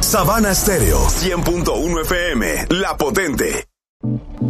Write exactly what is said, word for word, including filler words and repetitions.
Sabana Stereo, cien punto uno F M, La Potente.